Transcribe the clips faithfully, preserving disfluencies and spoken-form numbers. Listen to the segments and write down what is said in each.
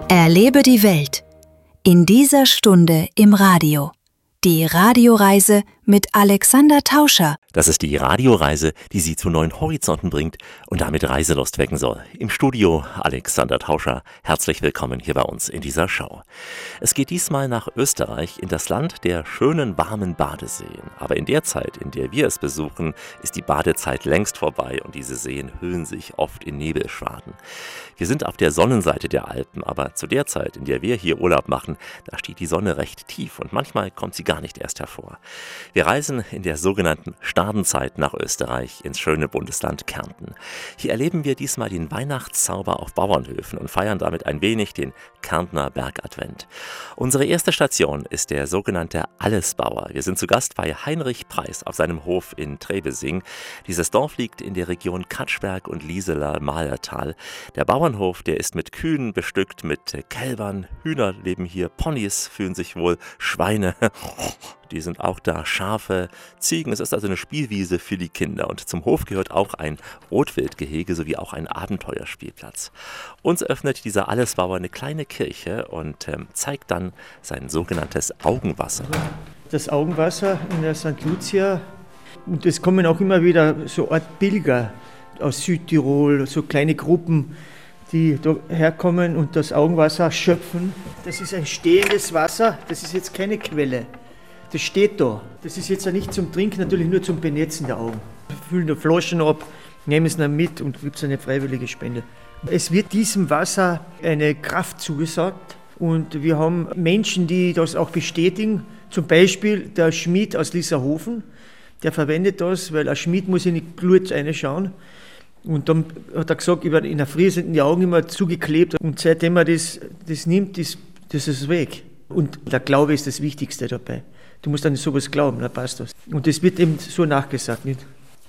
Erlebe die Welt. In dieser Stunde im Radio. Die Radioreise mit Alexander Tauscher. Das ist die Radioreise, die Sie zu neuen Horizonten bringt und damit Reiselust wecken soll. Im Studio Alexander Tauscher. Herzlich willkommen hier bei uns in dieser Show. Es geht diesmal nach Österreich, in das Land der schönen, warmen Badeseen. Aber in der Zeit, in der wir es besuchen, ist die Badezeit längst vorbei und diese Seen hüllen sich oft in Nebelschwaden. Wir sind auf der Sonnenseite der Alpen, aber zu der Zeit, in der wir hier Urlaub machen, da steht die Sonne recht tief und manchmal kommt sie gar nicht erst hervor. Wir reisen in der sogenannten Stadenzeit nach Österreich ins schöne Bundesland Kärnten. Hier erleben wir diesmal den Weihnachtszauber auf Bauernhöfen und feiern damit ein wenig den Kärntner Bergadvent. Unsere erste Station ist der sogenannte Allesbauer. Wir sind zu Gast bei Heinrich Preis auf seinem Hof in Trebesing. Dieses Dorf liegt in der Region Katschberg und Lieseler-Mahlertal. Der Bauernhof, der ist mit Kühen bestückt, mit Kälbern, Hühner leben hier, Ponys fühlen sich wohl, Schweine, die sind auch da, Schafe, Ziegen. Es ist also eine Spielwiese für die Kinder. Und zum Hof gehört auch ein Rotwildgehege sowie auch ein Abenteuerspielplatz. Uns öffnet dieser Allesbauer eine kleine Kirche und ähm, zeigt dann sein sogenanntes Augenwasser. Das Augenwasser in der Sankt Lucia. Und es kommen auch immer wieder so Art Pilger aus Südtirol, so kleine Gruppen, die da herkommen und das Augenwasser schöpfen. Das ist ein stehendes Wasser, das ist jetzt keine Quelle. Das steht da. Das ist jetzt nicht zum Trinken, natürlich nur zum Benetzen der Augen. Wir füllen da Flaschen ab, nehmen es dann mit und gibt es eine freiwillige Spende. Es wird diesem Wasser eine Kraft zugesagt und wir haben Menschen, die das auch bestätigen. Zum Beispiel der Schmied aus Lisserhofen, der verwendet das, weil ein Schmied muss in die Glut reinschauen. Und dann hat er gesagt, in der Früh sind die Augen immer zugeklebt und seitdem er das, das nimmt, ist das ist weg. Und der Glaube ist das Wichtigste dabei. Du musst an sowas glauben, dann passt das. Und das wird eben so nachgesagt. Nicht?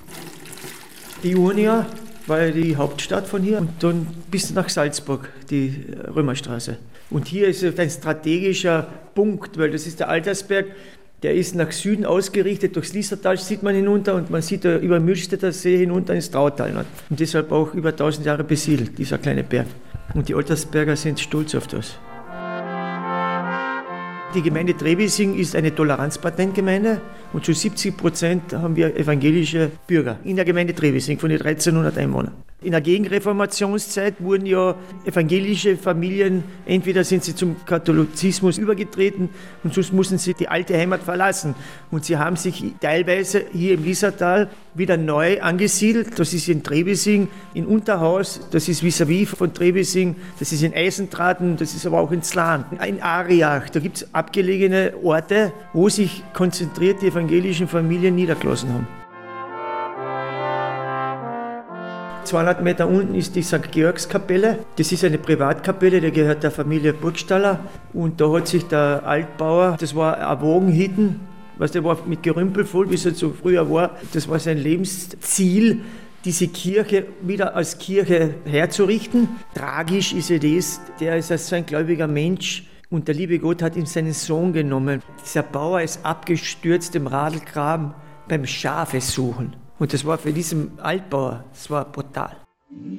Die Urnia war ja die Hauptstadt von hier und dann bis nach Salzburg, die Römerstraße. Und hier ist ein strategischer Punkt, weil das ist der Altersberg, der ist nach Süden ausgerichtet, durchs Liesertal sieht man hinunter und man sieht da über Mühlstädter See hinunter ins Trautal. Und deshalb auch über tausend Jahre besiedelt, dieser kleine Berg. Und die Altersberger sind stolz auf das. Die Gemeinde Trebesing ist eine Toleranzpatentgemeinde und zu siebzig Prozent haben wir evangelische Bürger in der Gemeinde Trebesing von den dreizehnhundert Einwohnern. In der Gegenreformationszeit wurden ja evangelische Familien, entweder sind sie zum Katholizismus übergetreten und sonst mussten sie die alte Heimat verlassen. Und sie haben sich teilweise hier im Liesertal wieder neu angesiedelt. Das ist in Trebesing, in Unterhaus, das ist vis-à-vis von Trebesing, das ist in Eisentraten, das ist aber auch in Zlan. In Ariach, da gibt es abgelegene Orte, wo sich konzentriert die evangelischen Familien niedergelassen haben. zweihundert Meter unten ist die Sankt Georgskapelle. Das ist eine Privatkapelle, die gehört der Familie Burgstaller. Und da hat sich der Altbauer, das war ein Wogenhitten, was der war mit Gerümpel voll, wie es halt so früher war. Das war sein Lebensziel, diese Kirche wieder als Kirche herzurichten. Tragisch ist ja das, der ist also ein gläubiger Mensch. Und der liebe Gott hat ihm seinen Sohn genommen. Dieser Bauer ist abgestürzt im Radlgraben beim Schafe suchen. Und das war für diesen Altbauer, das war brutal.